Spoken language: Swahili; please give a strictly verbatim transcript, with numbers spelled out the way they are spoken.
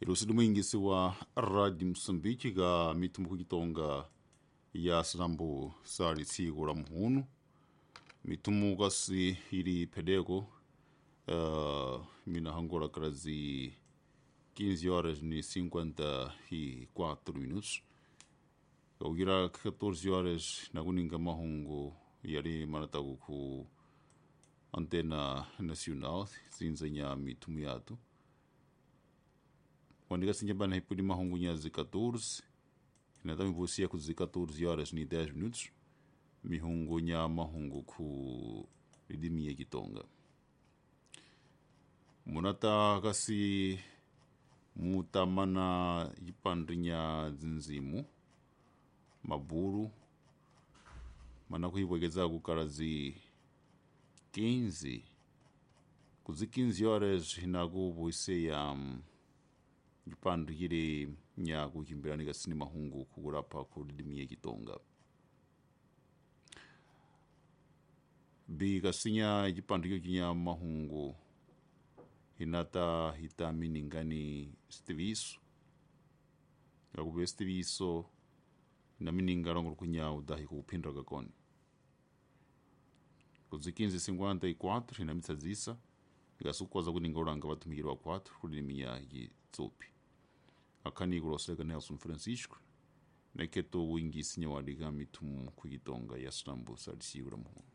Irusidu mwingisi wa Rádio Moçambique ga mitumbu kukitonga ya Srambo sari tsigura muhunu mitumu gasi iri pedego uh, mina hangora krazi quinze horas ni cinquenta e quatro minutos kaugira catorze horas na kuninga mahungu yari maratagu ku Antena Nacional zinzanya mitumu yatu quando se bana hipudi mahungu nyazi catorze na também você kuzi catorze horas ni dez minutos mihungu nya mahungu ku ridimia kitonga munata kasi mutamana ipandrinya zinzimu maburu mana kuibwegeza kukarazi quinze kuzi quinze horas hinago boise ya ipandrigire nya kukimbirani gasini mahungu kugurapa kuridimia kitonga bi gasinya ipandrigire kinya mahungu hinata hitamini ngani stiviso yakube stiviso na mininga rongo kunya udahi kupindra gakoni kuzi quinze cinquenta e quatro hinamitsa zisa gasukwaza kuninga uranga batumigirwa quatro kuridimia yitsopi akani grosega Nelson Francisco neketo wingi sinya wadiga mitumu kugitonga ya Srambo sari sigura muhunu